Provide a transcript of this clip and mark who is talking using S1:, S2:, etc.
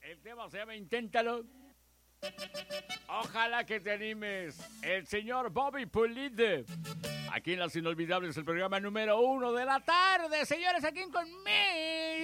S1: El tema se llama Inténtalo. Ojalá que te animes. El señor Bobby Pulido. Aquí en Las Inolvidables, el programa número 1 de la tarde. Señores, aquí conmigo.